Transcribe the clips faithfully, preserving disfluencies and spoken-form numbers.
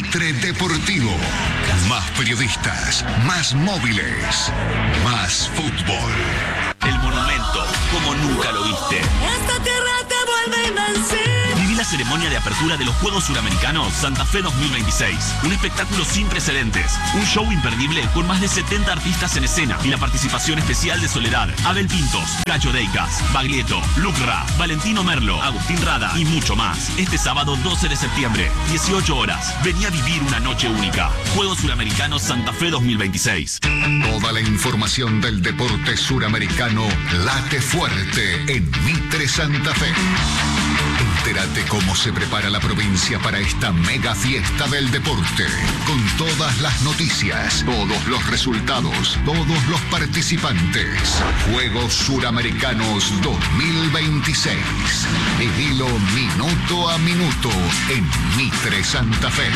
Mitre Deportivo. Más periodistas, más móviles, más fútbol. El Monumento, como nunca lo viste. Esta tierra te vuelve invencible. Viví la ceremonia de apertura de los Juegos Suramericanos Santa Fe dos mil veintiséis. Un espectáculo sin precedentes. Un show imperdible con más de setenta artistas en escena y la participación especial de Soledad, Abel Pintos, Cacho Deicas, Baglietto, Lucra, Valentino Merlo, Agustín Rada y mucho más. Este sábado doce de septiembre, dieciocho horas. Vení a vivir una noche única. Juegos Suramericanos Santa Fe dos mil veintiséis. Toda la información del deporte suramericano late fuerte en Mitre Santa Fe. Entérate cómo se prepara la provincia para esta mega fiesta del deporte. Con todas las noticias, todos los resultados, todos los participantes. Juegos Suramericanos dos mil veintiséis. Vivilo minuto a minuto en Mitre Santa Fe.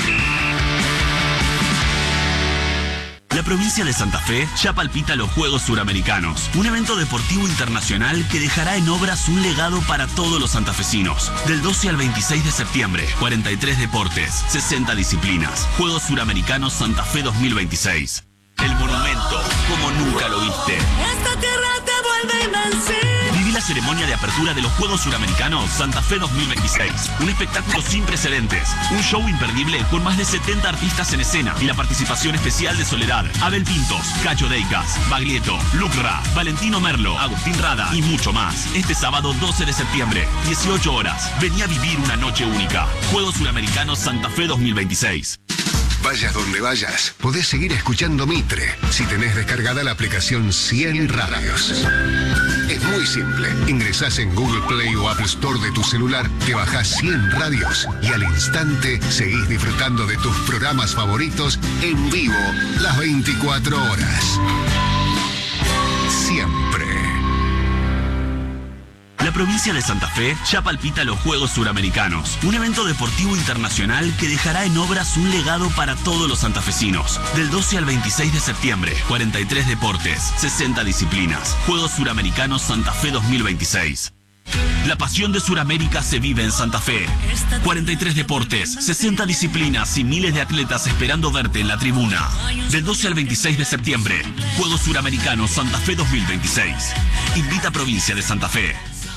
La provincia de Santa Fe ya palpita los Juegos Suramericanos, un evento deportivo internacional que dejará en obras un legado para todos los santafesinos. Del doce al veintiséis de septiembre, cuarenta y tres deportes, sesenta disciplinas. Juegos Suramericanos Santa Fe dos mil veintiséis. El Monumento, como nunca lo viste. Esta tierra te vuelve invencible. Viví la ceremonia de apertura de los Juegos Suramericanos Santa Fe dos mil veintiséis. Un espectáculo sin precedentes. Un show imperdible con más de setenta artistas en escena y la participación especial de Soledad, Abel Pintos, Cacho Deicas, Baglietto, Lucra, Valentino Merlo, Agustín Rada y mucho más. Este sábado doce de septiembre, dieciocho horas. Vení a vivir una noche única. Juegos Suramericanos Santa Fe dos mil veintiséis. Vayas donde vayas, podés seguir escuchando Mitre si tenés descargada la aplicación cien Radios. Es muy simple. Ingresás en Google Play o Apple Store de tu celular, te bajás cien Radios y al instante seguís disfrutando de tus programas favoritos en vivo las veinticuatro horas. Siempre. La provincia de Santa Fe ya palpita los Juegos Suramericanos, un evento deportivo internacional que dejará en obras un legado para todos los santafesinos. Del doce al veintiséis de septiembre, cuarenta y tres deportes, sesenta disciplinas. Juegos Suramericanos Santa Fe dos mil veintiséis. La pasión de Suramérica se vive en Santa Fe. cuarenta y tres deportes, sesenta disciplinas y miles de atletas esperando verte en la tribuna. Del doce al veintiséis de septiembre, Juegos Suramericanos Santa Fe dos mil veintiséis. Invita a Provincia de Santa Fe.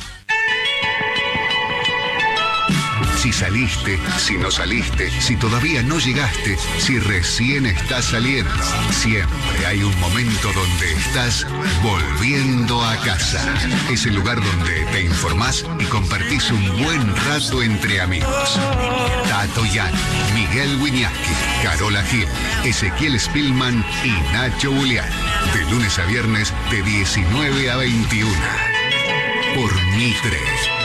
Si saliste, si no saliste, si todavía no llegaste, si recién estás saliendo, siempre hay un momento donde estás volviendo a casa. Es el lugar donde te informás y compartís un buen rato entre amigos. Tato Yan, Miguel Wiñaski, Carola Gil, Ezequiel Spillman y Nacho Julián. De lunes a viernes de diecinueve a veintiuno. Por Mitre.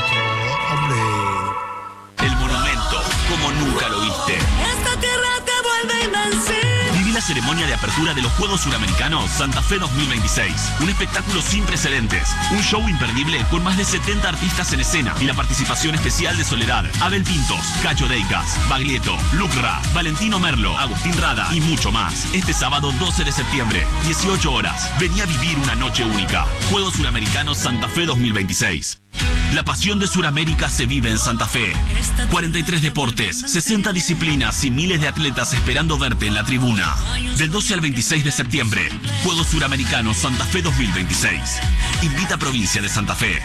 Como nunca lo viste. Esta tierra te vuelve invencible. Viví la ceremonia de apertura de los Juegos Suramericanos Santa Fe dos mil veintiséis. Un espectáculo sin precedentes. Un show imperdible con más de setenta artistas en escena y la participación especial de Soledad, Abel Pintos, Cacho Deicas, Baglietto, Lucra, Valentino Merlo, Agustín Rada y mucho más. Este sábado doce de septiembre, dieciocho horas. Vení a vivir una noche única. Juegos Suramericanos Santa Fe dos mil veintiséis. La pasión de Suramérica se vive en Santa Fe. cuarenta y tres deportes, sesenta disciplinas y miles de atletas esperando verte en la tribuna. Del doce al veintiséis de septiembre, Juegos Suramericanos Santa Fe dos mil veintiséis. Invita a Provincia de Santa Fe.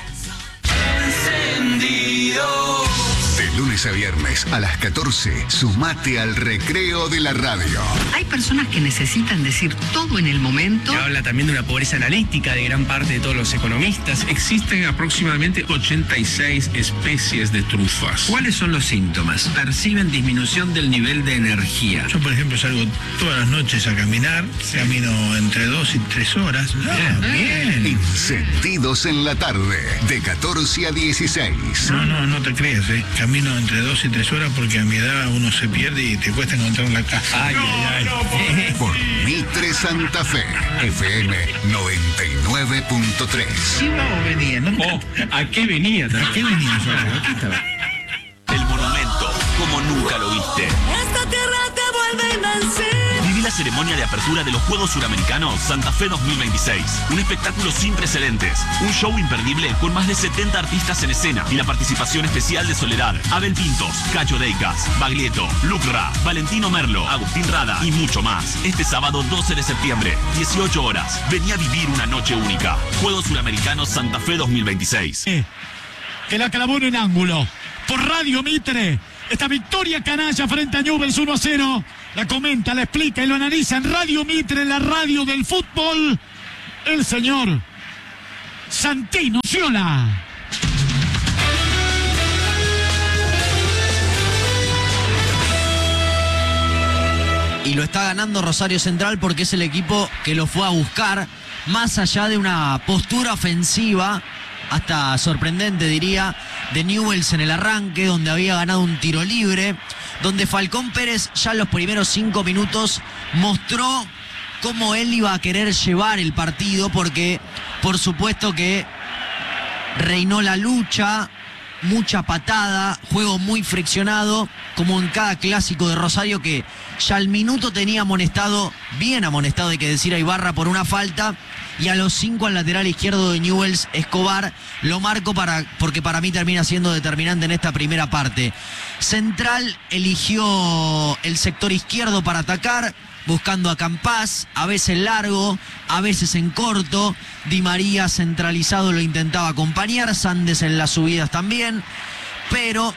Encendido. De lunes a viernes a las catorce, sumate al recreo de la radio. Hay personas que necesitan decir todo en el momento. Se habla también de una pobreza analítica de gran parte de todos los economistas. Existen aproximadamente ochenta y seis especies de trufas. ¿Cuáles son los síntomas? Perciben disminución del nivel de energía. Yo, por ejemplo, salgo todas las noches a caminar. Camino entre dos y tres horas. Bien, bien. Encendidos en la tarde, de catorce a dieciséis. No, no, no te creas, ¿eh? Camino entre dos y tres horas porque a mi edad uno se pierde y te cuesta encontrar la casa. Ay, no, ay, ay. No, por Mitre Santa Fe, F M noventa y nueve punto tres. ¿Iba o venía? ¿No? Oh, ¿a qué venía? ¿A qué venía? El Monumento, como nunca lo viste. Esta tierra te vuelve invencible. Viví la ceremonia de apertura de los Juegos Suramericanos Santa Fe dos mil veintiséis. Un espectáculo sin precedentes, un show imperdible con más de setenta artistas en escena y la participación especial de Soledad, Abel Pintos, Cacho Deicas, Baglietto, Lucra, Valentino Merlo, Agustín Rada y mucho más. Este sábado doce de septiembre, dieciocho horas, vení a vivir una noche única. Juegos Suramericanos Santa Fe dos mil veintiséis. Que la clavó en el ángulo. Por Radio Mitre, esta victoria canalla frente a Newell's uno a cero. La comenta, la explica y lo analiza en Radio Mitre, la radio del fútbol, el señor Santino Sciola. Y lo está ganando Rosario Central porque es el equipo que lo fue a buscar, más allá de una postura ofensiva, hasta sorprendente diría, de Newell's en el arranque, donde había ganado un tiro libre, donde Falcón Pérez ya en los primeros cinco minutos mostró cómo él iba a querer llevar el partido, porque por supuesto que reinó la lucha, mucha patada, juego muy friccionado, como en cada clásico de Rosario, que ya al minuto tenía amonestado, bien amonestado hay que decir, a Ibarra por una falta, y a los cinco al lateral izquierdo de Newell's, Escobar, lo marco para, porque para mí termina siendo determinante en esta primera parte. Central eligió el sector izquierdo para atacar, buscando a Campás, a veces largo, a veces en corto. Di María centralizado lo intentaba acompañar, Sandes en las subidas también, pero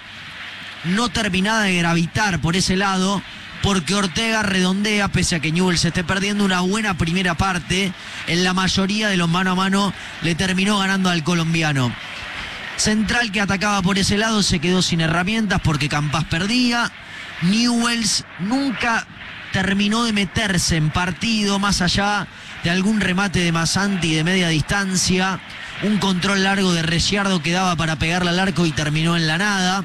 no terminaba de gravitar por ese lado, porque Ortega redondea, pese a que Newell's se esté perdiendo una buena primera parte, en la mayoría de los mano a mano le terminó ganando al colombiano. Central, que atacaba por ese lado, se quedó sin herramientas porque Campás perdía. Newell's nunca terminó de meterse en partido, más allá de algún remate de Masanti de media distancia, un control largo de Reciardo que daba para pegarle al arco y terminó en la nada,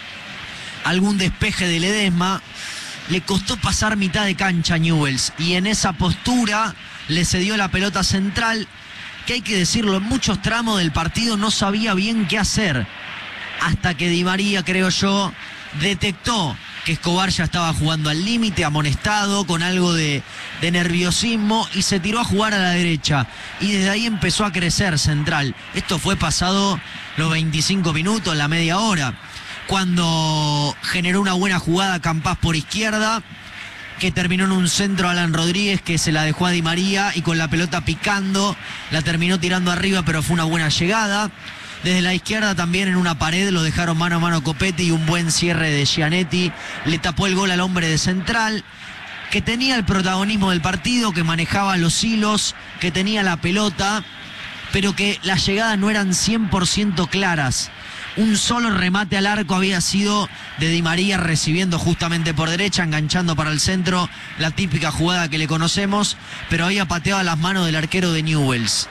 algún despeje de Ledesma. Le costó pasar mitad de cancha a Newell's, y en esa postura le cedió la pelota Central, que hay que decirlo, en muchos tramos del partido no sabía bien qué hacer, hasta que Di María, creo yo, detectó que Escobar ya estaba jugando al límite, amonestado, con algo de, de nerviosismo, y se tiró a jugar a la derecha, y desde ahí empezó a crecer Central. Esto fue pasado los veinticinco minutos, la media hora, cuando generó una buena jugada Campás por izquierda, que terminó en un centro Alan Rodríguez, que se la dejó a Di María, y con la pelota picando la terminó tirando arriba, pero fue una buena llegada. Desde la izquierda también en una pared lo dejaron mano a mano Copetti, y un buen cierre de Gianetti le tapó el gol al hombre de Central, que tenía el protagonismo del partido, que manejaba los hilos, que tenía la pelota, pero que las llegadas no eran cien por ciento claras. Un solo remate al arco había sido de Di María, recibiendo justamente por derecha, enganchando para el centro, la típica jugada que le conocemos, pero había pateado a las manos del arquero de Newell's.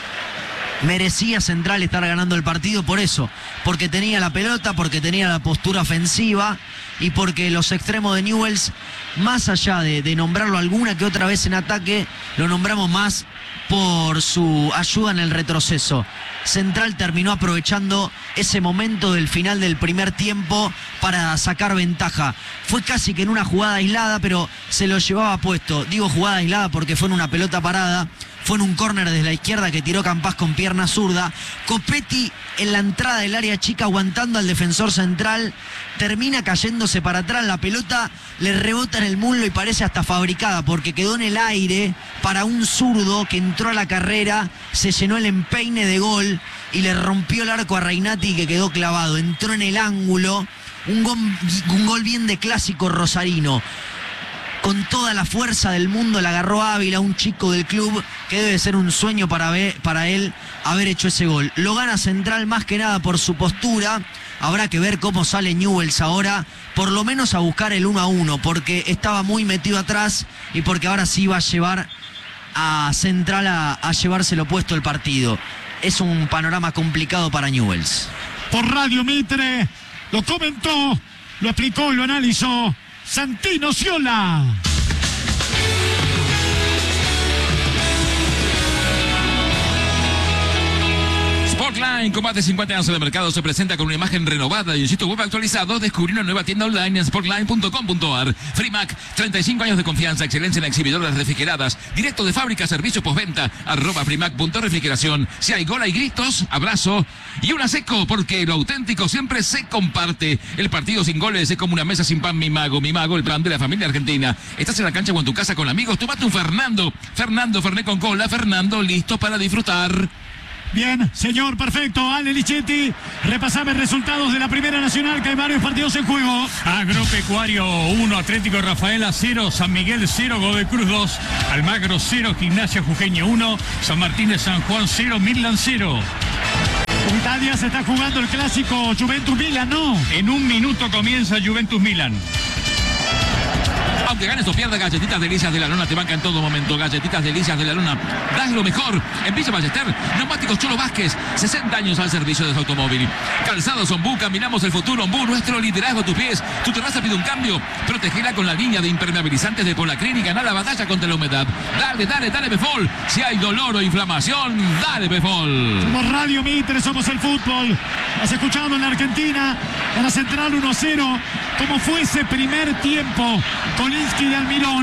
Merecía Central estar ganando el partido por eso, porque tenía la pelota, porque tenía la postura ofensiva, y porque los extremos de Newell's, más allá de, de nombrarlo alguna que otra vez en ataque, lo nombramos más por su ayuda en el retroceso. Central terminó aprovechando ese momento del final del primer tiempo para sacar ventaja. Fue casi que en una jugada aislada, pero se lo llevaba puesto. Digo jugada aislada porque fue en una pelota parada. Fue en un córner desde la izquierda que tiró Campás con pierna zurda. Copetti en la entrada del área chica aguantando al defensor Central. Termina cayéndose para atrás. La pelota le rebota en el muslo y parece hasta fabricada, porque quedó en el aire para un zurdo que entró a la carrera. Se llenó el empeine de gol y le rompió el arco a Reinati, que quedó clavado. Entró en el ángulo. Un gol, un gol bien de clásico rosarino. Con toda la fuerza del mundo la agarró Ávila, un chico del club, que debe ser un sueño para, ver, para él haber hecho ese gol. Lo gana Central más que nada por su postura. Habrá que ver cómo sale Newell's ahora, por lo menos a buscar el uno a uno, porque estaba muy metido atrás y porque ahora sí va a llevar a Central a, a llevárselo puesto el partido. Es un panorama complicado para Newell's. Por Radio Mitre lo comentó, lo explicó y lo analizó Santino Sciola. Sportline, con más de cincuenta años en el mercado, se presenta con una imagen renovada y un sitio web actualizado. Descubrir una nueva tienda online en sportline punto com punto a r. Frimac, treinta y cinco años de confianza, excelencia en exhibidoras refrigeradas, directo de fábrica, servicio postventa, arroba frimac punto refrigeración. Si hay gol, hay gritos, abrazo y una seco, porque lo auténtico siempre se comparte. El partido sin goles es como una mesa sin pan. Mi Mago, Mi Mago, el plan de la familia argentina. Estás en la cancha o en tu casa con amigos, tomate un Fernando. Fernando, Fernet con cola. Fernando, listo para disfrutar. Bien, señor, perfecto. Ale Lichetti, repasame resultados de la Primera Nacional, que hay varios partidos en juego. Agropecuario uno, Atlético Rafaela cero, San Miguel cero, Godoy Cruz dos, Almagro cero, Gimnasia Jujeña uno, San Martín de San Juan cero, Midland cero. En Italia se está jugando el clásico Juventus-Milan, ¿no? En un minuto comienza Juventus-Milan. Aunque ganes o pierdas, Galletitas Delicias de la Luna te banca en todo momento. Galletitas Delicias de la Luna, das lo mejor. En Villa Ballester, Neumáticos Cholo Vázquez, sesenta años al servicio de su automóvil. Calzados Ombú, caminamos el futuro. Ombú, nuestro liderazgo a tus pies. Tu terraza pide un cambio, protegela con la línea de impermeabilizantes de Polacrin y ganá la batalla contra la humedad. Dale, dale, dale Befol. Si hay dolor o inflamación, dale Befol. Somos Radio Mitre, somos el fútbol. Has escuchado en la Argentina, en la Central uno cero. ¿Cómo fue ese primer tiempo con de Almirón?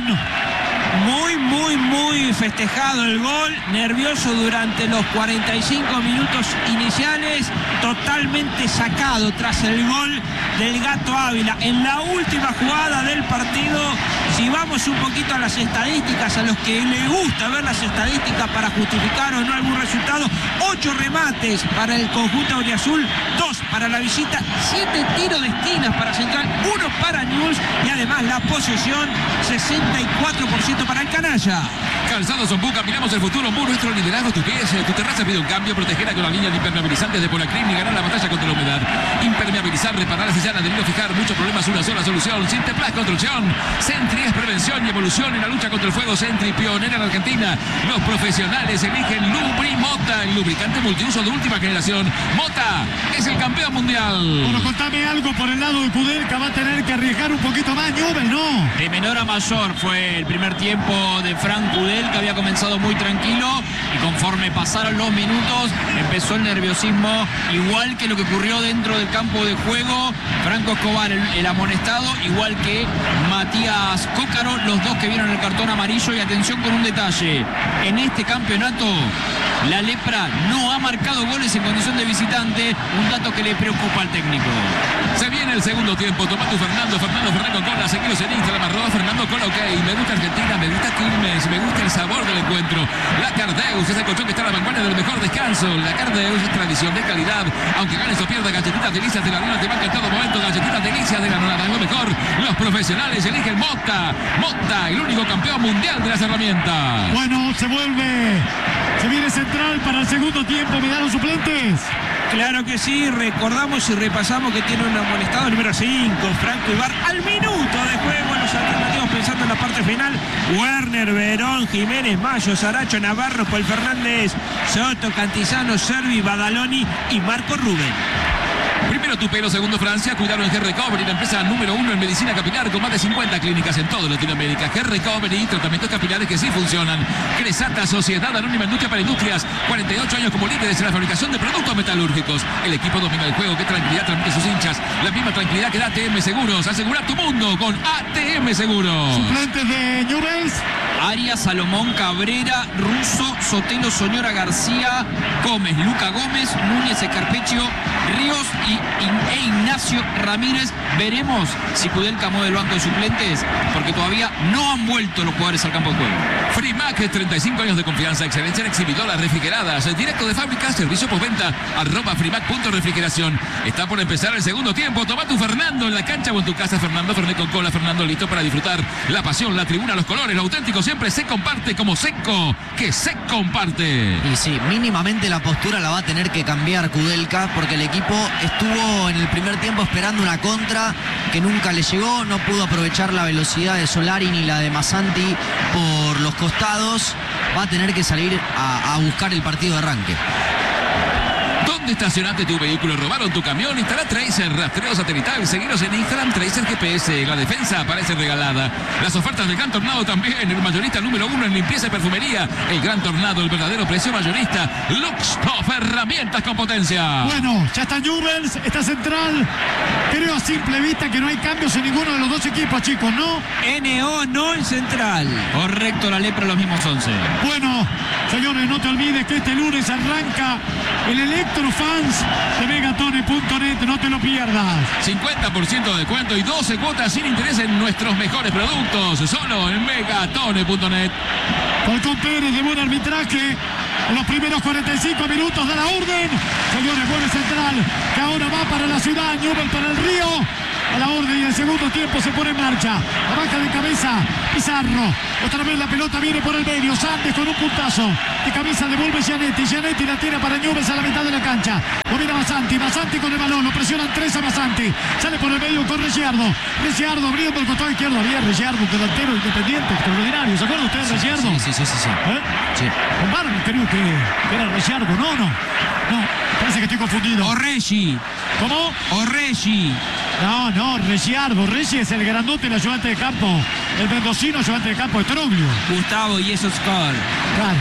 Muy, muy, muy festejado el gol, nervioso durante los cuarenta y cinco minutos iniciales, totalmente sacado tras el gol del Gato Ávila. En la última jugada del partido, si vamos un poquito a las estadísticas, a los que les gusta ver las estadísticas para justificar o no algún resultado, ocho remates para el conjunto auriazul, dos para la visita, siete tiros de esquinas para Central, uno para Newell's y además la posesión sesenta y cuatro por ciento para el canalla. Calzados Ombú, caminamos el futuro. Ombú, nuestro liderazgo, tu pies. Tu terraza pide un cambio, protegera con la línea de impermeabilizantes de Polacrin y ganar la batalla contra la humedad. Impermeabilizar, reparar, sellar, adherir o fijar. Muchos problemas, una sola solución. Sinteplas Construcción. Sentry es prevención y evolución en la lucha contra el fuego. Sentry, pionera en Argentina. Los profesionales eligen Lubri Mota, el lubricante multiuso de última generación. Mota es el campeón mundial. Bueno, contame algo por el lado de Kudelka. Va a tener que arriesgar un poquito más, Newell, ¿no? De menor a mayor fue el primer tiempo de Frank Kudelka, había comenzado muy tranquilo y conforme pasaron los minutos empezó el nerviosismo, igual que lo que ocurrió dentro del campo de juego. Franco Escobar, el, el amonestado, igual que Matías Cócaro, los dos que vieron el cartón amarillo. Y atención con un detalle, en este campeonato la Lepra no ha marcado goles en condición de visitante, un dato que le preocupa al técnico. Se viene el segundo tiempo, toma tu Fernando, Fernando Fernández con cola, seguidos en Instagram, arroba Fernando Cola, ok, me gusta Argentina, me gusta Quilmes, me gusta el sabor del encuentro. La Cardeus es el colchón que está a la vanguardia del mejor descanso. La Cardeus es tradición de calidad, aunque ganes o pierdas, Galletitas Delicias de la Luna te banca en todo momento. Galletitas Delicias de la Luna, es lo mejor. Los profesionales eligen Mota, Mota, el único campeón mundial de las herramientas. Bueno, se vuelve, se viene Central para el segundo tiempo, ¿me dan los suplentes? Claro que sí, recordamos y repasamos que tiene un amonestado número cinco, Franco Ibar, al minuto de juego en los alternativos pensando en la parte final. Werner, Verón, Jiménez, Mayo, Saracho, Navarro, Paul Fernández, Soto, Cantizano, Servi, Badaloni y Marco Rubén. Primero Tupelo, segundo Francia. Cuidado en Hair Recovery, la empresa número uno en medicina capilar con más de cincuenta clínicas en toda Latinoamérica. Hair Recovery, tratamientos capilares que sí funcionan. Cresata, Sociedad Anónima Industria para Industrias, cuarenta y ocho años como líderes en la fabricación de productos metalúrgicos. El equipo domina el juego, qué tranquilidad transmite a sus hinchas. La misma tranquilidad que da A T M Seguros. Asegura tu mundo con A T M Seguros. Suplentes de Newell's: Arias, Salomón, Cabrera, Russo, Sotelo, Soñora, García, Gómez, Luca Gómez, Núñez, Escarpecho, Ríos y, y, e Ignacio Ramírez. Veremos si Kudelka mueve el banco de suplentes, porque todavía no han vuelto los jugadores al campo de juego. Frimac, treinta y cinco años de confianza, excelencia en exhibidoras refrigeradas, directo de fábrica, servicio postventa, arroba frimac punto refrigeración. Está por empezar el segundo tiempo. Toma tu Fernando en la cancha o en tu casa. Fernando Fernet con cola. Fernando listo para disfrutar la pasión, la tribuna, los colores, lo auténtico siempre se comparte como Seco, que se comparte. Y sí, mínimamente la postura la va a tener que cambiar Kudelka, porque el equipo estuvo en el primer tiempo esperando una contra que nunca le llegó, no pudo aprovechar la velocidad de Solari ni la de Massanti por los costados. Va a tener que salir a, a buscar el partido de arranque. ¿Dónde estacionaste tu vehículo? ¿Robaron tu camión? Instala Tracer, rastreo satelital. Seguinos en Instagram, Tracer G P S. La defensa aparece regalada. Las ofertas del Gran Tornado también. El mayorista número uno en limpieza y perfumería. El Gran Tornado, el verdadero precio mayorista. Luxtop, herramientas con potencia. Bueno, ya está Newell's, está Central. Creo a simple vista que no hay cambios en ninguno de los dos equipos, chicos, ¿no? N O no en Central. Correcto, la lepra, los mismos once. Bueno, señores, no te olvides que este lunes arranca el Electrofans de megatone punto net, no te lo pierdas. cincuenta por ciento de descuento y doce cuotas sin interés en nuestros mejores productos, solo en megatone punto net. Falcón Pérez de buen arbitraje. En los primeros cuarenta y cinco minutos de la orden. Señores, vuelve Central, que ahora va para la ciudad, Newell's para el Río. A la orden y el segundo tiempo se pone en marcha. La baja de cabeza Pizarro. Otra vez la pelota viene por el medio. Sandes con un puntazo. De cabeza devuelve Gianetti. Gianetti la tira para Newell's a la mitad de la cancha. Lo mira Basanti. Basanti con el balón. Lo presionan tres a Basanti. Sale por el medio con Ricciardo. Ricciardo abriendo el costado izquierdo. Había Ricciardo, delantero independiente, extraordinario. ¿Se acuerdan ustedes de Ricciardo? Sí, sí, sí, sí. sí. ¿Eh? sí. Con Barba creo que, que era Ricciardo. No, no. No, parece que estoy confundido. Orreggi. ¿Cómo? Orreggi. No, no, Ricciardo. Reggi es el grandote, el ayudante de campo. El mendocino, ayudante de campo de Troglio. Gustavo y eso Scar. Claro.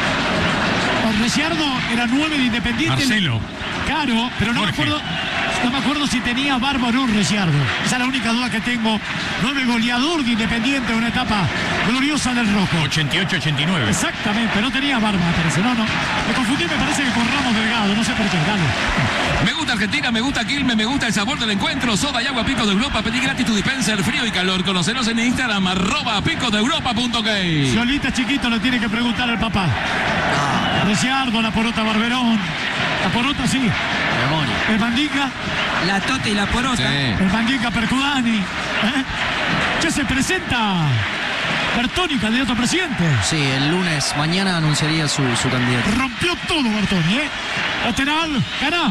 No, Ricciardo era nueve de Independiente. Marcelo. Claro, pero no me acuerdo. No me acuerdo si tenía barba o no Ricciardo. Esa es la única duda que tengo. Nueve goleador de Independiente, una etapa gloriosa del rojo. ochenta y ocho ochenta y nueve. Exactamente, no tenía barba, me parece. No, no. Me confundí, me parece que con Ramos Delgado. No sé por qué. Dale. Me gusta Argentina, me gusta Quilmes, me gusta el sabor del encuentro. Soda y agua Pico de Europa. Pedí gratis tu dispenser, frío y calor. Conocenos en Instagram, arroba pico de europa punto key. Solita chiquito le tiene que preguntar al papá. Ricciardo, la porota Barberón. La porota sí. Demonio. El Mandinga. La Tota y la Porota. Sí. El Mandinga Percudani. ¿Eh? Ya se presenta Bertoni, candidato a presidente. Sí, el lunes, mañana anunciaría su, su candidato. Rompió todo Bertoni, ¿eh? Lateral, gana.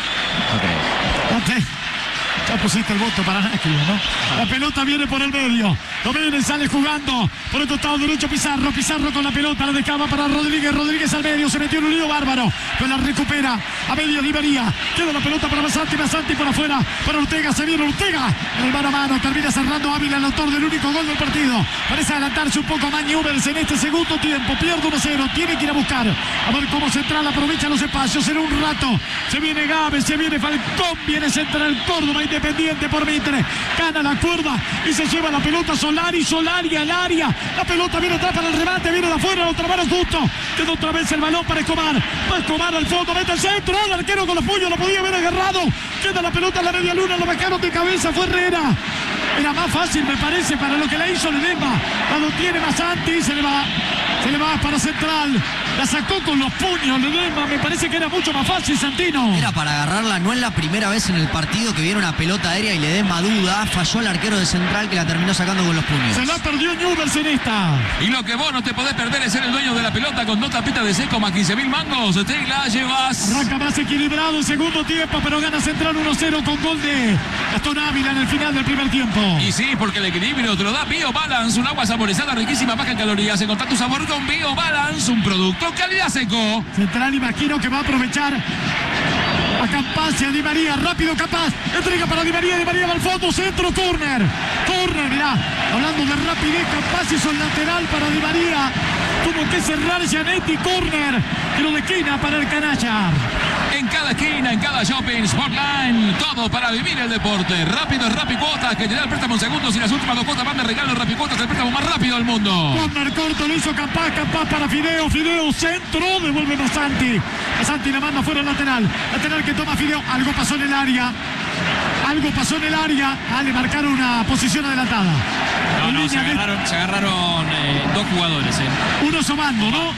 Ok. Late- Ya pusiste el voto para Náquilo, ¿no? La pelota viene por el medio. Lo viene, sale jugando. Por el costado derecho Pizarro. Pizarro con la pelota. La dejaba para Rodríguez. Rodríguez al medio. Se metió en un lío bárbaro. Pero la recupera. A medio Di María. Queda la pelota para Basanti. Basanti por afuera. Para Ortega. Se viene Ortega. En el mano a mano. Termina cerrando Ávila, el autor del único gol del partido. Parece adelantarse un poco más Newell's en este segundo tiempo. Pierde uno cero. Tiene que ir a buscar. A ver cómo Central aprovecha los espacios. En un rato. Se viene Gávez. Se viene Falcón. Viene Central Córdoba. Independiente por Mitre. Gana la cuerda y se lleva la pelota Solari. Solari al área. La pelota viene atrás para el remate. Viene de afuera. Lo trabaron justo. Queda otra vez el balón para Escobar. Va Escobar al fondo. Mete el centro. El arquero con los puños. Lo podía haber agarrado. Queda la pelota en la media luna. Lo bajaron de cabeza. Fue Herrera. Era más fácil, me parece, para lo que la hizo Ledesma. Cuando tiene Basanti, se le va. Se le va para Central. La sacó con los puños Ledesma. Me parece que era mucho más fácil, Santino. Era para agarrarla, no es la primera vez en el partido que viene una pelota aérea y Ledesma duda. Falló el arquero de Central que la terminó sacando con los puños. Se la perdió Newell's en esta. Y lo que vos no te podés perder es ser el dueño de la pelota con dos tapitas de seco más quince mil mangos. Te la llevas. Arranca más equilibrado el segundo tiempo, pero gana Central uno cero con gol de Gastón Ávila en el final del primer tiempo. Y sí, porque el equilibrio te lo da BioBalance, un agua saborizada riquísima, baja en calorías. Encontrá tu sabor con BioBalance, un producto calidad seco. Central imagino que va a aprovechar a Campaz y a Di María. Rápido Campaz. Entrega para Di María. Di María va al fondo. Centro, córner. Córner, mirá. Hablando de rapidez, Campaz hizo el lateral para Di María. Tuvo que cerrar Gianetti. Córner. Tiro de esquina para el canalla. En cada esquina, en cada shopping, Sportline, todo para vivir el deporte. Rápido es Rapicuotas, que te da el préstamo en segundos y las últimas dos cuotas van de regalo. Rapicuotas, el préstamo más rápido del mundo. Córner corto, lo hizo Campaz, Campaz para Fideo, Fideo centro, devuelve Basanti. Basanti la manda fuera el lateral. Lateral que toma Fideo, algo pasó en el área. Algo pasó en el área. Ah, le marcaron una posición adelantada. No, En no, línea se de- agarraron, se agarraron eh, dos jugadores. Eh. Uno somando, ¿no?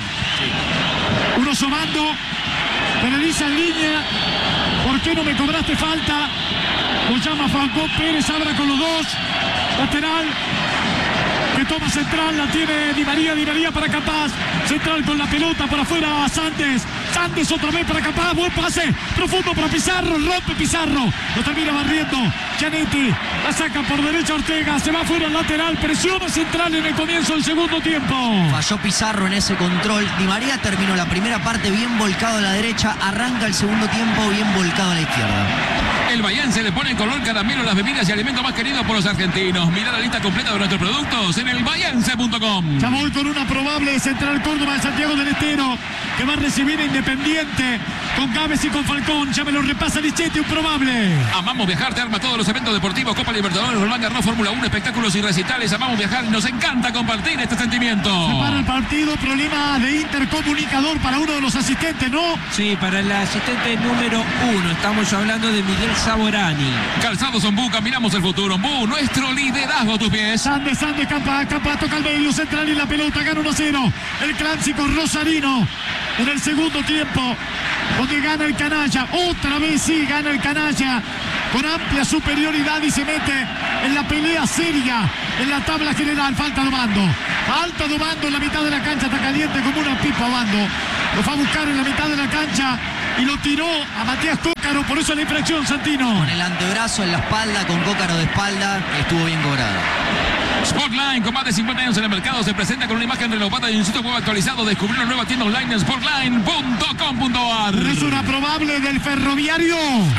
Uno somando. Penaliza en línea. ¿Por qué no me cobraste falta? Lo llama Falcón Pérez, abra con los dos. Lateral que toma central, la tiene Di María, Di María para Capaz. Central con la pelota para afuera, Santos. Santos otra vez para Capaz, buen pase, profundo para Pizarro, rompe Pizarro. Lo termina barriendo Gianetti, la saca por derecha Ortega, se va fuera al lateral, presiona Central en el comienzo del segundo tiempo. Falló Pizarro en ese control. Di María terminó la primera parte bien volcado a la derecha, arranca el segundo tiempo bien volcado a la izquierda. El Bahiense le pone color caramelo a las bebidas y alimento más querido por los argentinos. Mirá la lista completa de nuestros productos en el bahiense punto com. Ya voy con una probable Central Córdoba de Santiago del Estero, que va a recibir a Independiente con Gávez y con Falcón. Ya me lo repasa Lichetti, un probable. Amamos Viajar, te arma todos los eventos deportivos, Copa Libertadores, Roland Garros, Fórmula uno, espectáculos y recitales. Amamos Viajar y nos encanta compartir este sentimiento. Se para el partido, problema de intercomunicador para uno de los asistentes, ¿no? Sí, para el asistente número uno. Estamos hablando de Miguel Saborani. Calzados Ombú, caminamos el futuro. Ombú, nuestro liderazgo a tus pies. Sandes, Sandes, Campa, Campa toca el medio, Central y la pelota, gana uno a cero. El clásico rosarino en el segundo tiempo, donde gana el Canalla. Otra vez sí, gana el Canalla con amplia superioridad y se mete en la pelea seria en la tabla general. Falta Dobando. Falta Dobando en la mitad de la cancha, está caliente como una pipa Dobando. Lo fue a buscar en la mitad de la cancha y lo tiró a Matías Cócaro, por eso la infracción, Santino. Con el antebrazo en la espalda, con Cócaro de espalda, estuvo bien cobrado. Sportline, con más de cincuenta años en el mercado, se presenta con una imagen renovada y un sitio web actualizado. Descubrir una nueva tienda online en sportline punto com punto ar. Es una probable del Ferroviario.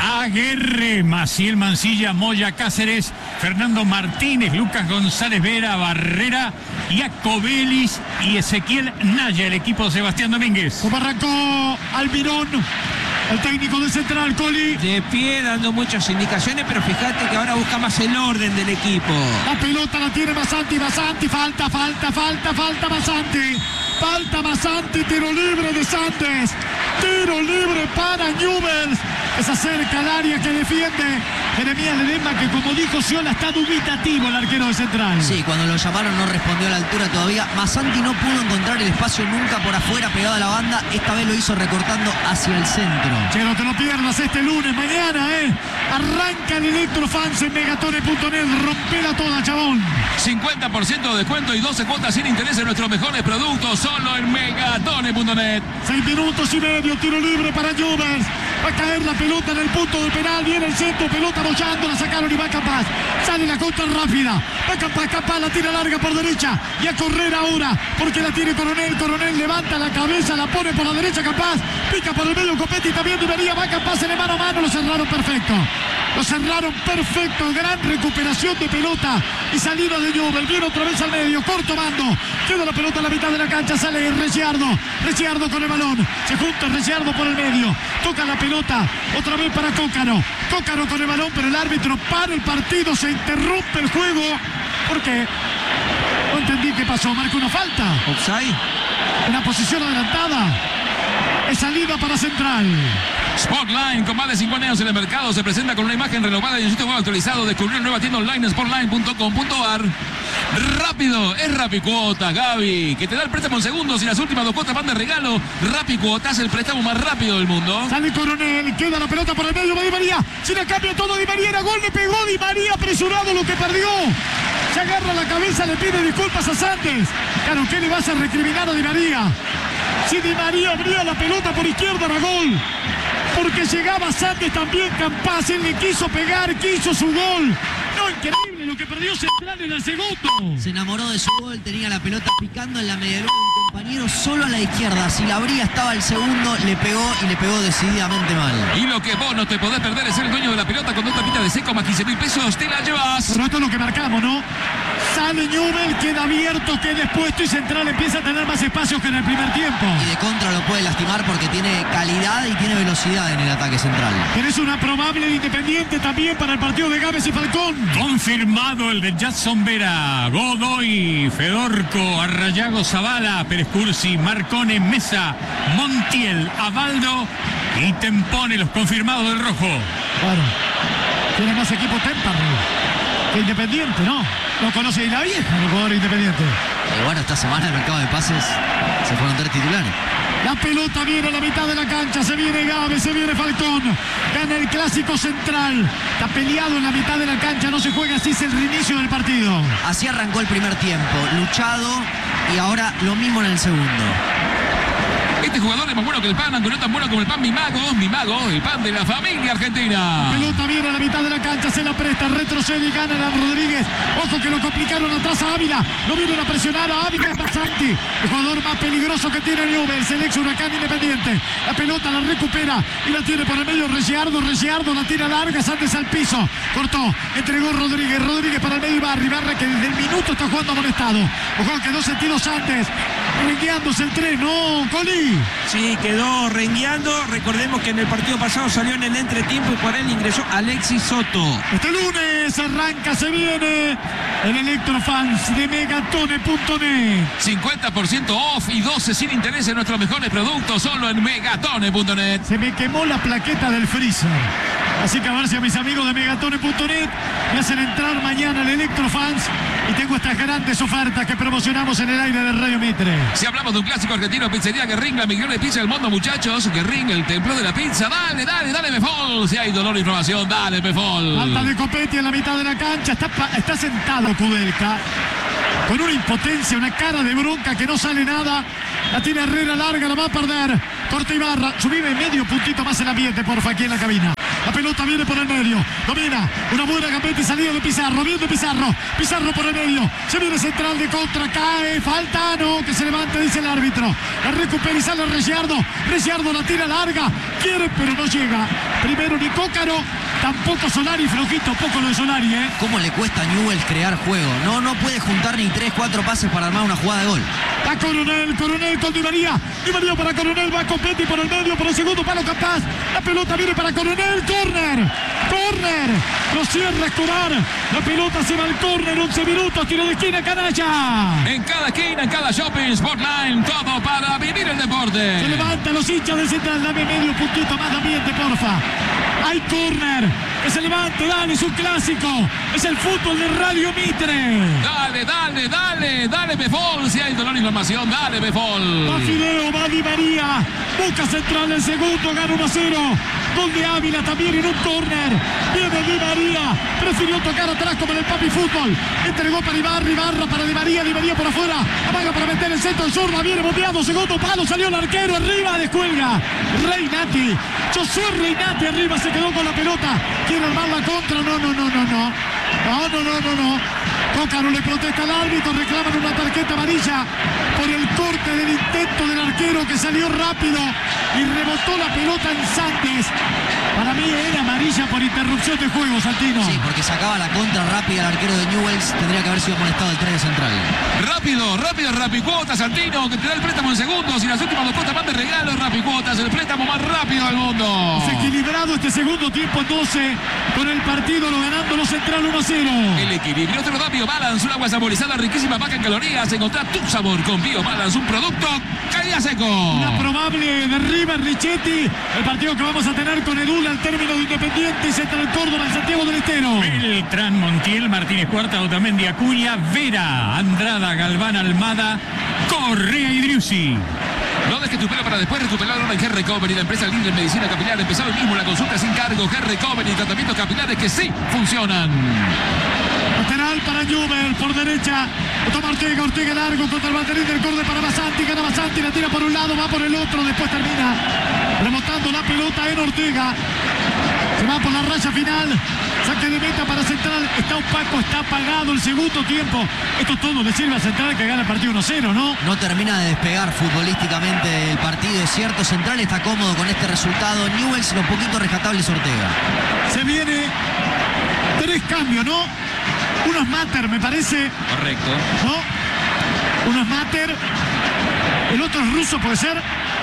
Aguerre, Maciel Mancilla, Moya Cáceres, Fernando Martínez, Lucas González Vera, Barrera, Iacobelis y Ezequiel Naya, el equipo de Sebastián Domínguez. Como arrancó Almirón, el técnico de Central, Coli. De pie, dando muchas indicaciones, pero fíjate que ahora busca más el orden del equipo. La pelota la tiene Masanti, Masanti, falta, falta, falta, falta Masanti. Falta Masanti, tiro libre de Santos. Tiro libre para Newell's, que se acerca al área que defiende Jeremías Ledesma, que como dijo Ciola está dubitativo el arquero de Central. Sí, cuando lo llamaron no respondió a la altura todavía. Masanti no pudo encontrar el espacio nunca por afuera pegado a la banda. Esta vez lo hizo recortando hacia el centro. Che, no te lo pierdas este lunes, mañana, ¿eh? Arranca el Electrofans en megatone punto net. Rompela toda, chabón. cincuenta por ciento de descuento y doce cuotas sin interés en nuestros mejores productos, solo en megatone punto net. Seis minutos y medio, tiro libre para Newell's. Va a caer la pelota en el punto del penal. Viene el centro, pelota bollando, la sacaron y va Capaz. Sale la contra rápida. Va Capaz, Capaz, la tira larga por derecha. Y a correr ahora, porque la tiene Coronel. Coronel levanta la cabeza, la pone por la derecha Capaz. Pica por el medio Copetti, también debería. Va Capaz en el mano a mano, lo cerraron perfecto. Lo cerraron perfecto, gran recuperación de pelota y salida de Newell's. Viene otra vez al medio, corto mando. Queda la pelota en la mitad de la cancha, sale Ricciardo. Ricciardo con el balón. Se junta Ricciardo por el medio. Toca la pelota, otra vez para Cócaro. Cócaro con el balón, pero el árbitro para el partido, se interrumpe el juego. ¿Por qué? No entendí qué pasó, marca una falta. Offside. Una posición adelantada. Es salida para Central. Sportline, con más de cincuenta años en el mercado, se presenta con una imagen renovada y un sitio web actualizado. Descubrir una nueva tienda online en sportline punto com punto ar. Rápido, es Rapicuotas, Gaby, que te da el préstamo en segundos y las últimas dos cuotas van de regalo. Rapicuotas, el préstamo más rápido del mundo. Sale Coronel, queda la pelota por el medio, va Di María. Si la cambia todo Di María, era gol, le pegó Di María, apresurado lo que perdió. Se agarra la cabeza, le pide disculpas a Santos. Claro, ¿qué le vas a recriminar a Di María? Si Di María abría la pelota por izquierda, era gol. Porque llegaba Santos también, Campaz, él le quiso pegar, quiso su gol. No, increíble lo que perdió Central en el segundo. Se enamoró de su gol, tenía la pelota picando en la medialuna de un compañero solo a la izquierda. Si la abría estaba el segundo, le pegó y le pegó decididamente mal. Y lo que vos no te podés perder es ser el dueño de la pelota con dos tapitas de seco más quince mil pesos, te la llevas. Pero esto es lo que marcamos, ¿no? Sale Newell's, queda abierto, queda expuesto y Central empieza a tener más espacios que en el primer tiempo. Y de contra lo puede lastimar porque tiene calidad y tiene velocidad en el ataque central. Tenés una probable de Independiente también para el partido de Gávez y Falcón. Confirmado el de Jackson Vera, Godoy, Fedorco, Arrayago, Zavala, Pérez Cursi, Marcone, Mesa, Montiel, Abaldo y Tempone, los confirmados del rojo. Claro, tiene más equipo Temperley que Independiente, ¿no? No conoce ni la vieja el jugador Independiente. Y bueno, esta semana el mercado de pases se fueron tres titulares. La pelota viene a la mitad de la cancha. Se viene Gávez, se viene Falcón. Gana el Clásico Central. Está peleado en la mitad de la cancha. No se juega así, es el reinicio del partido. Así arrancó el primer tiempo. Luchado y ahora lo mismo en el segundo. Este jugador es más bueno que el pan, aunque no tan bueno como el pan Mi Mago. Mi Mago, el pan de la familia argentina. La pelota viene a la mitad de la cancha, se la presta, retrocede y gana a Rodríguez. Ojo que lo complicaron atrás a Ávila. Lo vienen a presionar a Ávila, es Basanti, el jugador más peligroso que tiene Newell's, el ex Huracán Independiente. La pelota la recupera y la tiene por el medio Ricciardo. Ricciardo la tira larga, Santos al piso. Cortó, entregó Rodríguez. Rodríguez para el medio Ibarra. Ibarra que desde el minuto está jugando amonestado. Ojo, quedó sentido Santos. Rengueándose el tren, no, Coli. Sí, quedó rengueando. Recordemos que en el partido pasado salió en el entretiempo y por él ingresó Alexis Soto. Este lunes arranca, se viene el Electrofans de Megatone punto net. cincuenta por ciento off y doce sin interés en nuestros mejores productos solo en Megatone punto net. Se me quemó la plaqueta del freezer. Así que a ver si a mis amigos de Megatone punto net me hacen entrar mañana al Electrofans y tengo estas grandes ofertas que promocionamos en el aire de Radio Mitre. Si hablamos de un clásico argentino, pizzería Guerrín, la mejor pizza del mundo, muchachos. Guerrín, el templo de la pizza. Dale, dale, dale, Befol. Si hay dolor e inflamación, dale, Befol. Falta de Copetti en la mitad de la cancha. Está, está sentado Kudelka. Con una impotencia, una cara de bronca que no sale nada. La tiene Herrera larga, la va a perder. Corta Ibarra. Subime medio puntito más el ambiente, porfa, aquí en la cabina. La pelota viene por el medio. Domina. Una buena gambeta y salida de Pizarro. Viene Pizarro. Pizarro por el medio. Se viene central de contra. Cae. Falta. No. Que se levante, dice el árbitro. La recupera y sale Ricciardo. Ricciardo la tira larga. Quiere, pero no llega. Primero ni Cócaro. Tampoco Solari. Flojito. Poco lo de Solari, ¿eh? ¿Cómo le cuesta a Newell's crear juego? No, no puede juntar ni tres, cuatro pases para armar una jugada de gol. A Coronel. Coronel con Di María. Di María para Coronel. Va con Petty por el medio. Por el segundo palo capaz. La pelota viene para Coronel. Corner, corner, lo cierra Escobar, la pelota se va al corner, once minutos, tiro de esquina, canalla. En cada esquina, en cada shopping, Sportline, todo para vivir el deporte. Se levantan los hinchas del Central, dame medio puntito más de ambiente, porfa. Hay corner, que se levante, dale, es un clásico, es el fútbol de Radio Mitre. Dale, dale, dale, dale, Befol, si hay dolor e inflamación, dale, Befol. Va Fideo, va Di María, busca Central el segundo, gana uno a cero. Gol de Ávila también en un córner. Viene Di María. Prefirió tocar atrás como en el Papi Fútbol. Entregó para Ibarra. Ibarra para Di María. Di María por afuera. Amaga para meter el centro. El Zorra viene bombeado. Segundo palo. Salió el arquero. Arriba descuelga. Reinati. Josué Reinati arriba. Se quedó con la pelota. Quiere armar la contra. No, no, no, no, no. No, no, no, no, no. Cócaro le protesta al árbitro. Reclaman una tarjeta amarilla por el corte del intento del arquero que salió rápido y rebotó la pelota en Santos. Para mí era amarilla por interrupción de juego, Santino. Sí, porque sacaba la contra rápida el arquero de Newell's. Tendría que haber sido molestado el tren de Central. Rápido, rápido, Rapicuotas, Santino, que te da el préstamo en segundos y las últimas dos cuotas van de regalo. Rapicuotas, el préstamo más rápido del mundo. Desequilibrado este segundo tiempo, doce, con el partido lo ganando los Central uno a cero. El equilibrio te lo da BioBalance, un agua saborizada riquísima, baja en calorías. Encontrá tu sabor con BioBalance, un producto calidad seco. Una probable derriba en Richetti. El partido que vamos a tener con Edul al término de Independiente y Central Córdoba en Santiago del Estero. Beltrán, Montiel, Martínez Cuarta, Otamendi, Acuña, Vera, Andrada, Galván, Almada, Correa y Driussi. No dejes tu pelo para después recuperarlo en Hair Recovery, la empresa líder en medicina capilar. Empezó hoy mismo la consulta sin cargo. Hair Recovery, tratamientos capilares que sí funcionan. Lateral para Newell's, por derecha. Toma Ortega, Ortega largo contra el banderín del córner para Basanti. Gana Basanti, la tira por un lado, va por el otro. Después termina remontando la pelota en Ortega. Se va por la raya final. Saque de meta para Central. Está opaco, está apagado el segundo tiempo. Esto todo le sirve a Central que gana el partido uno a cero, ¿no? No termina de despegar futbolísticamente el partido, es cierto. Central está cómodo con este resultado. Newell's lo poquito rescatable es Ortega. Se viene tres cambios, ¿no? Uno es Mater, me parece. Correcto. ¿No? Uno es Mater. El otro es Russo, ¿puede ser?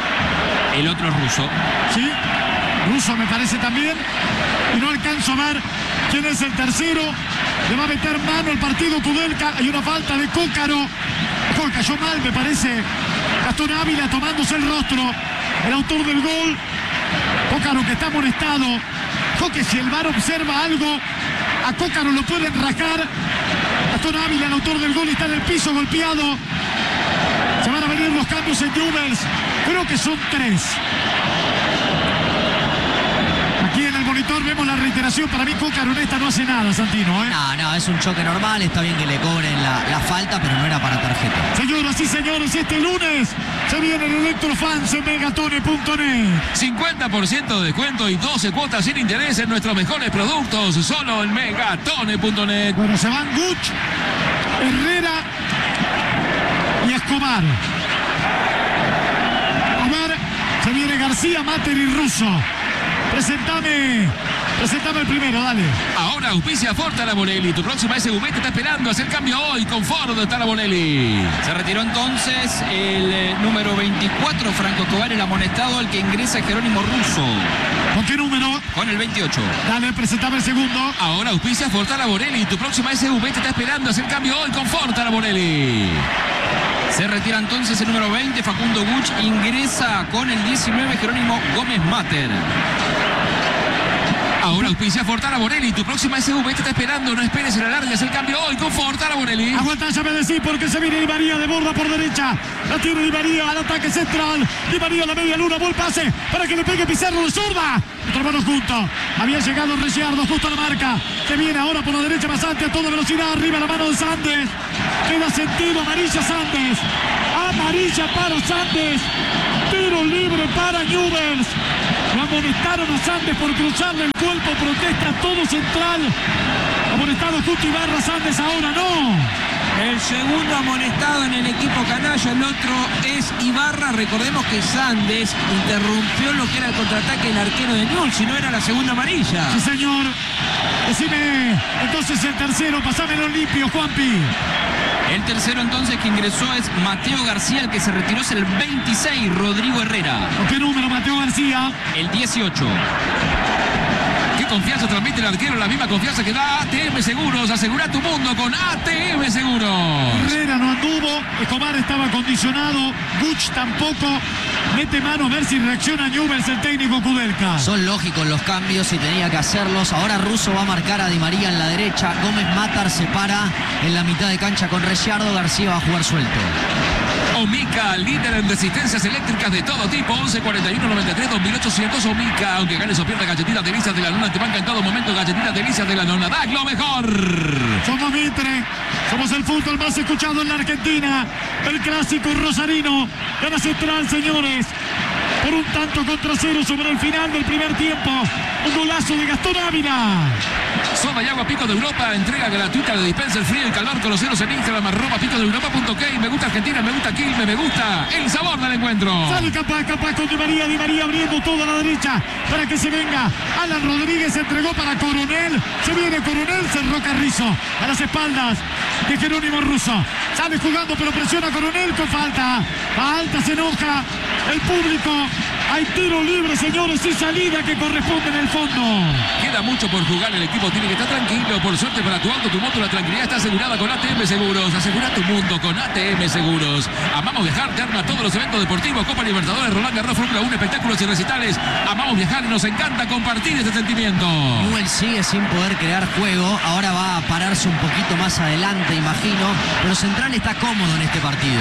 El otro es Russo. Sí. Russo me parece también. Y no alcanzo a ver quién es el tercero. Le va a meter mano al partido Kudelka. Hay una falta de Cócaro. Ojo, cayó mal, me parece. Gastón Ávila tomándose el rostro. El autor del gol. Cócaro que está amonestado. Ojo que si el V A R observa algo, a Cócaro lo pueden rajar. Gastón Ávila, el autor del gol, está en el piso golpeado. Se van a venir los cambios en Newell's. Creo que son tres. Aquí en el monitor vemos la reiteración. Para mí Coca Aronesta no hace nada, Santino, ¿eh? No, no, es un choque normal. Está bien que le cobren la, la falta, pero no era para tarjeta. Señoras y señores, este lunes se viene el Electrofans en megatone punto net. cincuenta por ciento de descuento y doce cuotas sin interés en nuestros mejores productos. Solo en megatone punto net. Bueno, se van Guch, Herrera y Escobar. A ver, se viene García, Mater y Russo. Presentame, presentame el primero, dale. Ahora auspicia Ford Taraborelli. Tu próxima S U V te está esperando. Hacer cambio hoy con Ford Taraborelli. Se retiró entonces el eh, número veinticuatro, Franco Escobar, el amonestado, al que ingresa Jerónimo Russo. ¿Con qué número? Con el veintiocho. Dale, presentame el segundo. Ahora auspicia Ford Taraborelli. Tu próxima S U V te está esperando. Hacer cambio hoy con Ford Taraborelli. Se retira entonces el número veinte, Facundo Guch. Ingresa con el diecinueve, Jerónimo Gómez Mater. Ahora auspicia Ford Taraborelli. Tu próxima S U V te está esperando. No esperes el alargue. Haz el cambio hoy con Ford Taraborelli. Aguanta, ya me decís, porque se viene Di María de borda por derecha. La tiene Di María al ataque central. Di María a la media luna. Buen pase para que le pegue Pizarro de zurda. Otro mano junto. Había llegado Ricciardo justo a la marca. Se viene ahora por la derecha Basante a toda velocidad. Arriba la mano de Sandes. Queda sentido. Amarilla Sandes. Amarilla para Sandes. Tiro libre para Newell's. Lo amonestaron a Sandes por cruzarle el cuerpo. Protesta todo central. Amonestado justo Ibarra. Sandes ahora no. El segundo amonestado en el equipo canalla, el otro es Ibarra. Recordemos que Sandes interrumpió lo que era el contraataque del arquero de Newell's, si no era la segunda amarilla. Sí, señor. Decime entonces el tercero, pasámelo limpio, Juanpi. El tercero entonces que ingresó es Mateo García, el que se retiró es el veintiséis, Rodrigo Herrera. ¿Con qué número Mateo García? El dieciocho. ¿Qué confianza transmite el arquero? La misma confianza que da A T M Seguros. Asegura tu mundo con A T M Seguros. Herrera no anduvo. Escobar estaba condicionado. Guch tampoco. Mete mano a ver si reacciona Newell's, el técnico Kudelka. Son lógicos los cambios y tenía que hacerlos. Ahora Russo va a marcar a Di María en la derecha. Gómez Matar se para en la mitad de cancha con Ricciardo. García va a jugar suelto. Omica, líder en resistencias eléctricas de todo tipo. Once cuarenta y uno noventa y tres dos mil ochocientos. Omica, aunque ganes o pierdas, galletitas delicias de la luna te banca en todo momento. Galletitas delicias de la luna, ¡da lo mejor! Somos Mitre, somos el fútbol más escuchado en la Argentina. El clásico rosarino. Gana Central, señores, por un tanto contra cero sobre el final del primer tiempo. Un golazo de Gastón Ávila. Soda y agua Pico de Europa, entrega gratuita de dispensa el frío y calor con los ceros en Instagram, arroba pico de europa punto k. Me gusta Argentina, me gusta Quilmes, me gusta el sabor del encuentro. Sale capaz, capaz con Di María, Di María abriendo toda la derecha para que se venga. Alan Rodríguez entregó para Coronel. Se viene Coronel, cerró Carrizo a las espaldas de Jerónimo Russo. Sale jugando, pero presiona Coronel con falta. Falta, se enoja el público. Hay tiro libre, señores, y salida que corresponde en el fondo. Queda mucho por jugar, el equipo tiene que estar tranquilo. Por suerte para tu auto, tu moto, la tranquilidad está asegurada con A T M Seguros. Asegura tu mundo con A T M Seguros. Amamos viajar, te arma todos los eventos deportivos, Copa Libertadores, Roland Garros, Fórmula uno, espectáculos y recitales. Amamos viajar y nos encanta compartir este sentimiento. Newell's sigue sin poder crear juego. Ahora va a pararse un poquito más adelante, imagino. Pero Central está cómodo en este partido.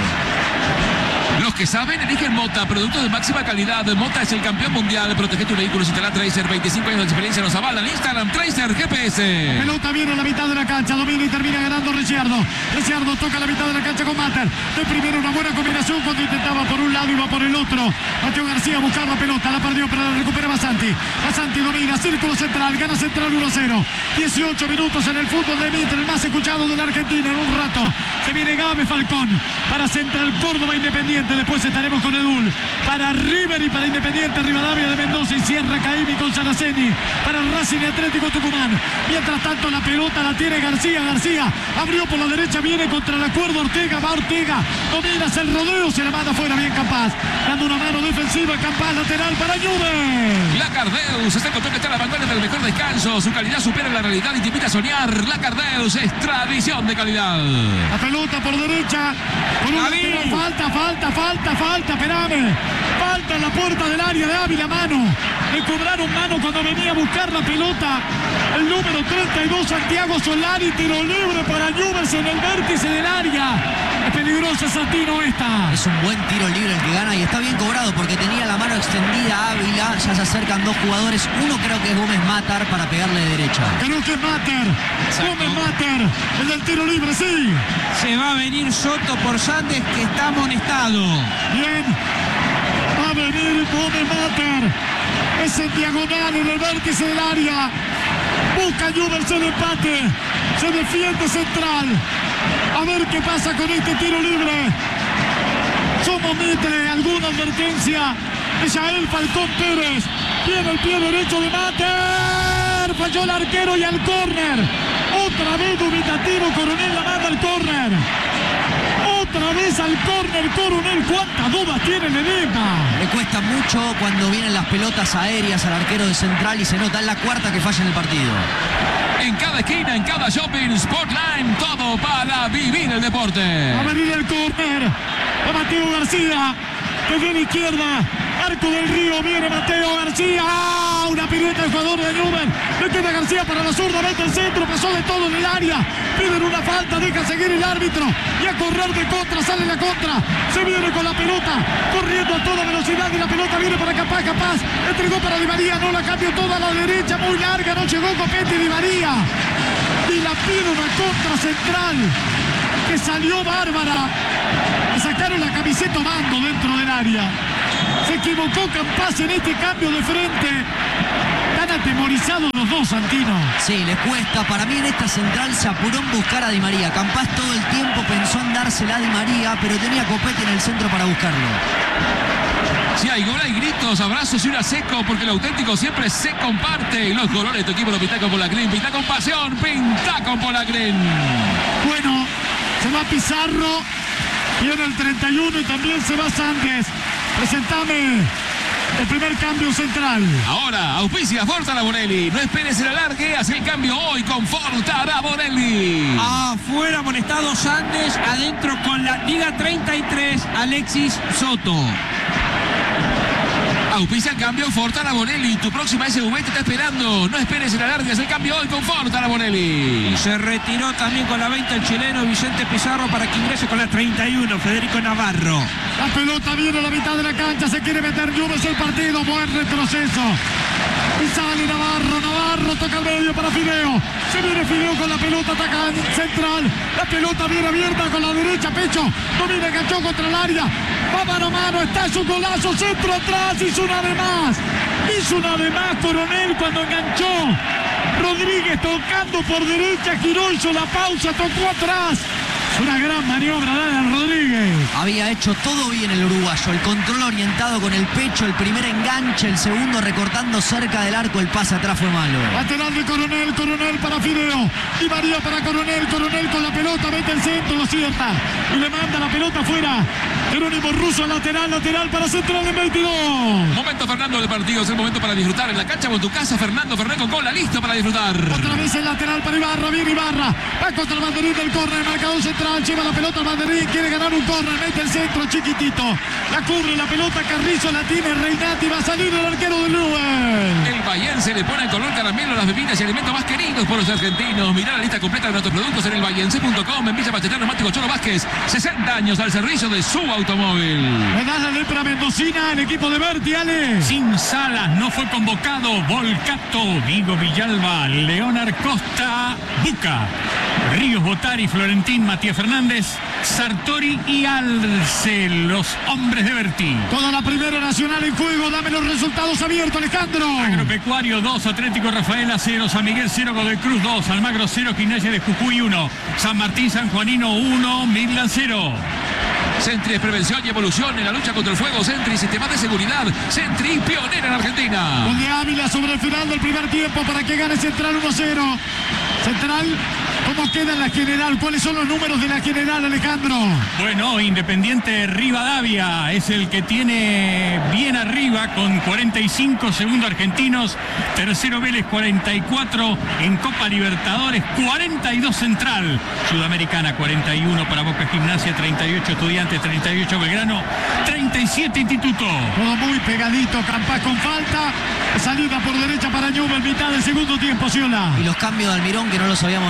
Los que saben eligen Mota, productos de máxima calidad. Mota es el campeón mundial. Protege tu vehículo, instala Tracer. veinticinco años de experiencia nos avalan. Instagram Tracer G P S. La pelota viene a la mitad de la cancha. Domina y termina ganando Ricciardo. Ricciardo toca la mitad de la cancha con Mater. De primero una buena combinación cuando intentaba por un lado y va por el otro. Mateo García a buscar la pelota. La perdió, pero la recupera Basanti. Basanti domina. Círculo central. Gana Central uno cero. dieciocho minutos en el fútbol de Mitre, el más escuchado de la Argentina. En un rato se viene Gabe Falcón para Central Córdoba Independiente. Después estaremos con Edul para River y para Independiente Rivadavia de Mendoza y Sierra Caimi con Saraceni para Racing y Atlético Tucumán. Mientras tanto la pelota la tiene García. García abrió por la derecha, viene contra el acuerdo Ortega, va Ortega, domina el rodeo, se la manda fuera bien Campaz, dando una mano defensiva, Campaz lateral para Newell's. Lacardeus está encontrando que está a la vanguardia del mejor descanso. Su calidad supera la realidad y te invita a soñar. Lacardeus es tradición de calidad. La pelota por derecha con una falta, falta, falta, falta, espérame. Falta en la puerta del área de Ávila, mano. Le cobraron mano cuando venía a buscar la pelota. El número treinta y dos, Santiago Solari, tiro libre para Newell's en el vértice del área. Es peligrosa Santino esta. Es un buen tiro libre el que gana y está bien cobrado porque tenía la mano extendida Ávila. Ya se acercan dos jugadores. Uno creo que es Gómez Matar para pegarle de derecha. Creo que es Mater. Gómez Mater. El del tiro libre, sí. Se va a venir Soto por Sandes, que está amonestado. Bien. Va a venir Gómez Mater. Es en diagonal en el vértice del área. Busca Newell's el empate. Se defiende Central. A ver qué pasa con este tiro libre. Somos Mitre. Alguna advertencia de Yael Falcón Pérez. Viene el pie derecho de Mater. Falló el arquero y al córner. Otra vez dubitativo. Coronel la manda al córner. Otra vez al córner Coronel. ¿Cuántas dudas tiene Ledesma? Le cuesta mucho cuando vienen las pelotas aéreas al arquero de Central y se nota en la cuarta que falla en el partido. En cada esquina, en cada shopping, Sportline, todo para vivir el deporte. Va a venir el córner. A Mateo García. Desde la izquierda. Arco del Río. Viene Mateo García. ¡Ah! Una pirueta del jugador de Newell's. Le queda García para la zurda. Mete el centro. Pasó de todo en el área. Piden una falta. Deja seguir el árbitro. Y a correr de contra. Sale la contra. Se viene con la pelota. Corriendo a toda velocidad. Y la pelota viene para Capaz. Capaz. Entregó para Di María. No la cambió toda a la derecha. Muy larga. No llegó Copete. Di María. Y la pide una contra Central. Que salió bárbara. Le sacaron la camiseta Mando dentro del área. Se equivocó Campaz en este cambio de frente. Están atemorizados los dos, Santino. Sí, les cuesta. Para mí en esta Central se apuró en buscar a Di María. Campaz todo el tiempo pensó en dársela a Di María, pero tenía Copete en el centro para buscarlo. Si hay gol, hay gritos, abrazos y una seco, porque lo auténtico siempre se comparte. Y los colores de tu equipo lo pinta con Polacrín. Pinta con pasión, pinta con Polacrín. Bueno, se va Pizarro. Viene el treinta y uno y también se va Sandes. Presentame el primer cambio Central. Ahora, auspicia Fortara Bonelli. No esperes el alargue, haz el cambio hoy con Fortara Bonelli. Afuera amonestado Sandes, adentro con la Liga treinta y tres, Alexis Soto. Auspicia el cambio Fortara Bonelli. Tu próxima S U V te está esperando. No esperes el alargue, haz el cambio hoy con Fortara Bonelli. Y se retiró también con la veinte el chileno Vicente Pizarro para que ingrese con la treinta y uno, Federico Navarro. La pelota viene a la mitad de la cancha, se quiere meter Newell's el partido, buen retroceso. Y sale Navarro, Navarro toca el medio para Fideo. Se viene Fideo con la pelota, ataca Central. La pelota viene abierta con la derecha, pecho. Domina, enganchó contra el área. Va mano a mano, está su golazo, centro atrás, hizo una de más. Hizo una de más Coronel cuando enganchó. Rodríguez tocando por derecha, giró, hizo la pausa, tocó atrás. Una gran maniobra de Alan Rodríguez. Había hecho todo bien el uruguayo. El control orientado con el pecho, el primer enganche, el segundo recortando cerca del arco. El pase atrás fue malo. Lateral de Coronel, Coronel para Fideo. Y María para Coronel, Coronel con la pelota, mete el centro, lo cierta. Y le manda la pelota afuera. Jerónimo Russo, lateral, lateral para Central en veintidós. Momento Fernando del partido, es el momento para disfrutar en la cancha o en tu casa. Fernando Fernández con cola, listo para disfrutar. Otra vez el lateral para Ibarra, viene Ibarra. Va contra el banderín del córner, marcador central. Lleva la pelota al banderín, quiere ganar un córner, mete el centro chiquitito. La cubre la pelota, Carrizo la tiene, Reinati, va a salir el arquero de Newell's. El Bahiense le pone el color caramelo a las bebidas y alimentos más queridos por los argentinos. Mirá la lista completa de nuestros productos en el bahiense punto com. En Villa Bachiller Neumático Cholo Vázquez, sesenta años al servicio de su automóvil. Le da la lepra mendocina el equipo de Berti, Ale. Sin Salas no fue convocado. Volcato, Diego Villalba, Leonard Costa, Buca, Ríos Botari, Florentín, Matías Fernández, Sartori y Alce, los hombres de Berti. Toda la primera nacional en juego, dame los resultados abiertos, Alejandro. Agropecuario dos, Atlético Rafaela cero, San Miguel cero, Godoy Cruz dos, Almagro cero, Gimnasia de Jujuy uno, San Martín San Juanino uno, Midland cero. Sentry es prevención y evolución en la lucha contra el fuego. Sentry, sistema de seguridad. Sentry, pionera en Argentina. Gol de Ávila sobre el final del primer tiempo para que gane Central uno cero. Central, ¿cómo queda en la general? ¿Cuáles son los números de la general, Alejandro? Bueno, Independiente Rivadavia es el que tiene bien arriba con cuarenta y cinco, segundo Argentinos, tercero Vélez cuarenta y cuatro, en Copa Libertadores cuarenta y dos Central, Sudamericana cuarenta y uno para Boca Gimnasia, treinta y ocho Estudiantes, treinta y ocho Belgrano, treinta y siete Instituto. Todo muy pegadito, Campás con falta, salida por derecha para Newell's, mitad del segundo tiempo, Ciola. Y los cambios de Almirón que no los habíamos repasado.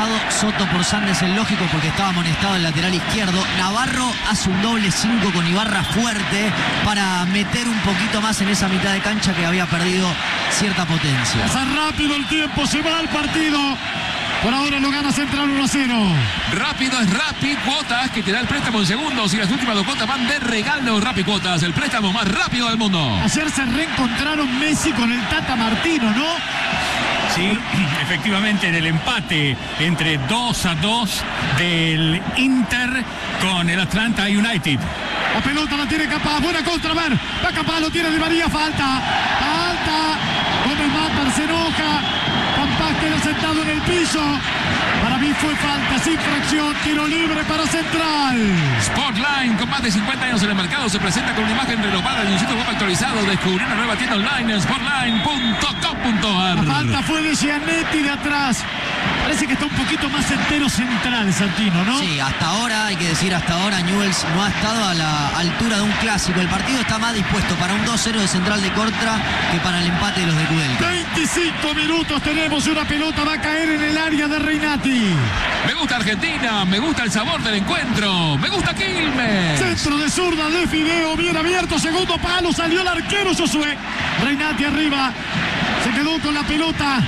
expulsado. Soto por Sandes, el lógico, porque estaba amonestado el lateral izquierdo. Navarro hace un doble cinco con Ibarra fuerte para meter un poquito más en esa mitad de cancha que había perdido cierta potencia. Pasa rápido el tiempo, se va el partido. Por ahora lo gana Central uno a cero. Rápido es Rappi Cuotas, que te da el préstamo en segundos y las últimas dos cuotas van de regalo. Rappi Cuotas, el préstamo más rápido del mundo. Ayer se reencontraron Messi con el Tata Martino, ¿no? Sí, efectivamente, en el empate entre dos a dos del Inter con el Atlanta United. La pelota la tiene Capaz, buena contra, a ver, va Capaz, lo tiene Di María, falta, falta, Gómez Matar se enoja, Capaz queda sentado en el piso, para mí fue falta, sin fracción, tiro libre para Central. Sportline, con más de cincuenta años en el mercado, se presenta con una imagen renovada y un sitio web actualizado. Descubrí una nueva tienda online en sportline punto com punto ar. La falta fue de Gianetti de atrás. Parece que está un poquito más entero Central, Santino, ¿no? Sí, hasta ahora, hay que decir, hasta ahora Newell's no ha estado a la altura de un clásico. El partido está más dispuesto para un dos cero de Central de Cortra que para el empate de los de Kudelka. veinticinco minutos tenemos y una pelota va a caer en el área de Reinati. Me gusta Argentina, me gusta el sabor del encuentro, me gusta Quilmes. Centro de zurda de Fideo, bien abierto, segundo palo, salió el arquero Josué. Reinati arriba, se quedó con la pelota.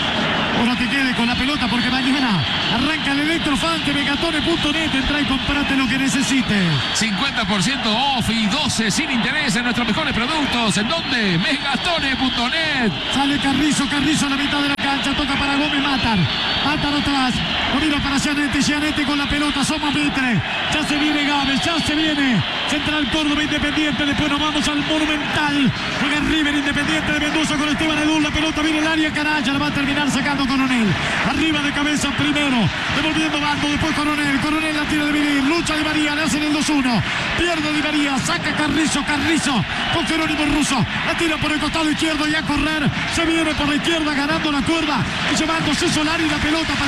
O no te quedes con la pelota porque mañana arranca el Electrofan de megatone punto net. Entra y comprate lo que necesites. cincuenta por ciento off y doce sin interés en nuestros mejores productos. ¿En dónde? megatone punto net. Sale Carrizo, Carrizo a la mitad de la cancha. Toca para Gómez Matar. Matar atrás. Lo mira para Gianetti. Gianetti con la pelota. Somos Mitre. Ya se viene Gámez. Ya se viene Central Córdoba Independiente. Después nos vamos al Monumental. Juega River Independiente de Mendoza con Esteban Edul. La pelota viene el área. Canalla. La va a terminar sacando Coronel. Arriba de cabeza primero. Devolviendo bando. Después Coronel. Coronel la tira de Vidil. Lucha Di María. Le hacen el dos uno. Pierde Di María. Saca Carrizo. Carrizo con Jerónimo Russo. La tira por el costado izquierdo y a correr. Se viene por la izquierda ganando la cuerda y llevándose Solari la pelota para